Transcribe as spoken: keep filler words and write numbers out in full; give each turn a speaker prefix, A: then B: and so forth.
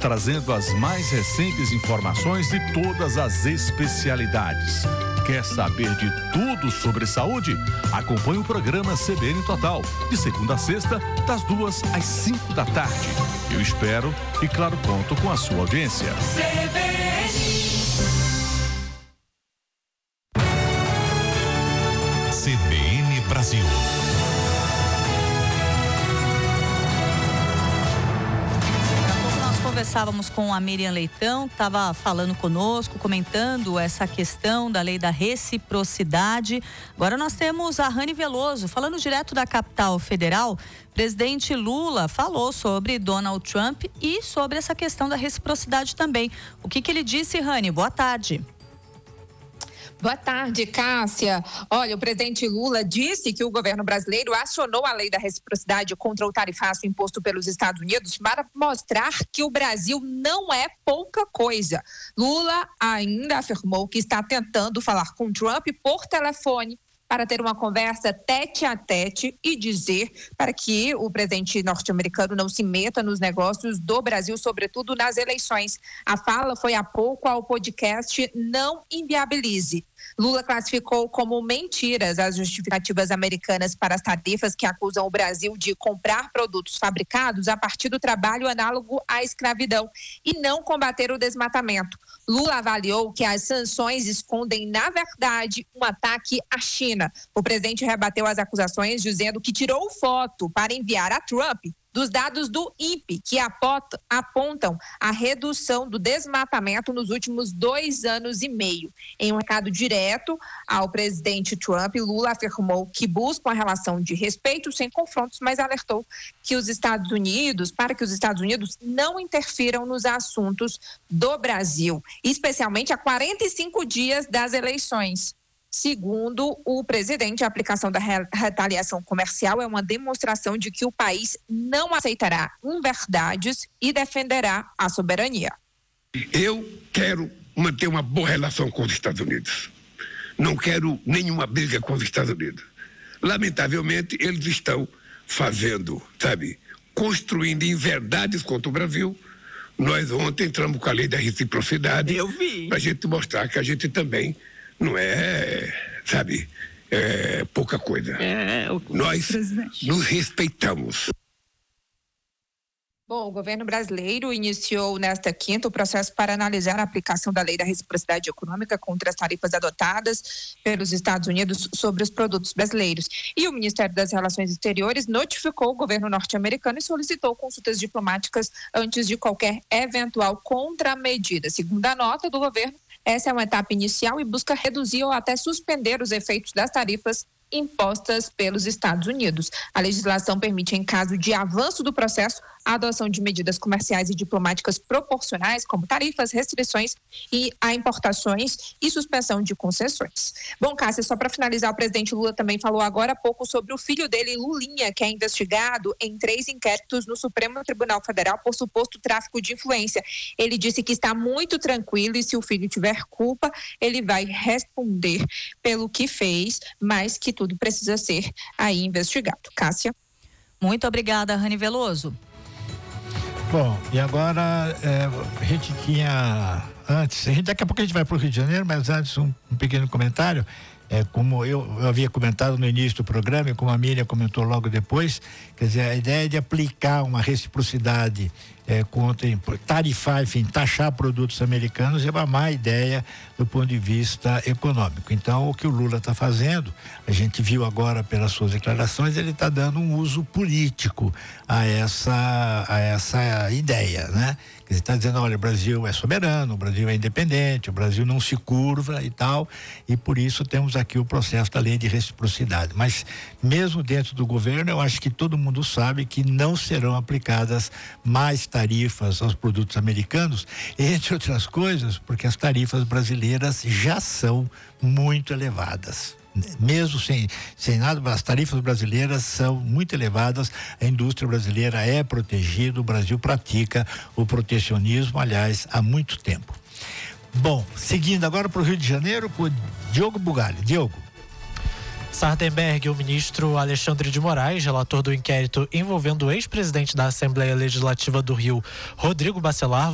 A: trazendo as mais recentes informações de todas as especialidades. Quer saber de tudo sobre saúde? Acompanhe o programa C B N Total, de segunda a sexta, das duas às cinco da tarde. Eu espero e, claro, conto com a sua audiência.
B: C B N.
C: C B N Brasil.
D: Conversávamos com a Miriam Leitão, que estava falando conosco, comentando essa questão da lei da reciprocidade. Agora nós temos a Rani Veloso, falando direto da capital federal. Presidente Lula falou sobre Donald Trump e sobre essa questão da reciprocidade também. O que que ele disse, Rani? Boa tarde.
E: Boa tarde, Cássia. Olha, o presidente Lula disse que o governo brasileiro acionou a lei da reciprocidade contra o tarifaço imposto pelos Estados Unidos para mostrar que o Brasil não é pouca coisa. Lula ainda afirmou que está tentando falar com Trump por telefone para ter uma conversa tete a tete e dizer para que o presidente norte-americano não se meta nos negócios do Brasil, sobretudo nas eleições. A fala foi há pouco ao podcast Não Inviabilize. Lula classificou como mentiras as justificativas americanas para as tarifas que acusam o Brasil de comprar produtos fabricados a partir do trabalho análogo à escravidão e não combater o desmatamento. Lula avaliou que as sanções escondem, na verdade, um ataque à China. O presidente rebateu as acusações dizendo que tirou foto para enviar a Trump dos dados do I N P E, que apontam a redução do desmatamento nos últimos dois anos e meio. Em um recado direto ao presidente Trump, Lula afirmou que busca uma relação de respeito sem confrontos, mas alertou que os Estados Unidos, para que os Estados Unidos não interfiram nos assuntos do Brasil, especialmente a quarenta e cinco dias das eleições. Segundo o presidente, a aplicação da retaliação comercial é uma demonstração de que o país não aceitará inverdades e defenderá a soberania.
F: Eu quero manter uma boa relação com os Estados Unidos. Não quero nenhuma briga com os Estados Unidos. Lamentavelmente, eles estão fazendo, sabe, construindo inverdades contra o Brasil. Nós ontem entramos com a lei da reciprocidade.
G: Eu vi.
F: Para a gente mostrar que a gente também não é, sabe, é pouca coisa.
G: É, o
F: Nós
G: presidente.
F: nos respeitamos.
E: Bom, o governo brasileiro iniciou nesta quinta o processo para analisar a aplicação da lei da reciprocidade econômica contra as tarifas adotadas pelos Estados Unidos sobre os produtos brasileiros. E o Ministério das Relações Exteriores notificou o governo norte-americano e solicitou consultas diplomáticas antes de qualquer eventual contramedida. Segundo a nota do governo, essa é uma etapa inicial e busca reduzir ou até suspender os efeitos das tarifas impostas pelos Estados Unidos. A legislação permite, em caso de avanço do processo, a adoção de medidas comerciais e diplomáticas proporcionais, como tarifas, restrições e a importações e suspensão de concessões. Bom, Cássia, só para finalizar, o presidente Lula também falou agora há pouco sobre o filho dele, Lulinha, que é investigado em três inquéritos no Supremo Tribunal Federal por suposto tráfico de influência. Ele disse que está muito tranquilo e, se o filho tiver culpa, ele vai responder pelo que fez, mas que tudo precisa ser aí investigado. Cássia.
D: Muito obrigada, Rani Veloso.
H: Bom, e agora é, a gente tinha antes, a gente, daqui a pouco a gente vai para o Rio de Janeiro, mas antes um, um pequeno comentário. É, como eu, eu havia comentado no início do programa e como a Miriam comentou logo depois, quer dizer, a ideia de aplicar uma reciprocidade é, contra, tarifar, enfim, taxar produtos americanos é uma má ideia do ponto de vista econômico. Então, o que o Lula está fazendo, a gente viu agora pelas suas declarações, ele está dando um uso político a essa, a essa ideia, né? Ele está dizendo, olha, o Brasil é soberano, o Brasil é independente, o Brasil não se curva e tal, e por isso temos aqui o processo da lei de reciprocidade. Mas mesmo dentro do governo, eu acho que todo mundo sabe que não serão aplicadas mais tarifas aos produtos americanos, entre outras coisas, porque as tarifas brasileiras já são muito elevadas. Mesmo sem, sem nada, as tarifas brasileiras são muito elevadas, a indústria brasileira é protegida, o Brasil pratica o protecionismo, aliás, há muito tempo. Bom, seguindo agora para o Rio de Janeiro, com o Diogo Bugalho. Diogo.
I: Sardenberg, o ministro Alexandre de Moraes, relator do inquérito envolvendo o ex-presidente da Assembleia Legislativa do Rio, Rodrigo Bacelar,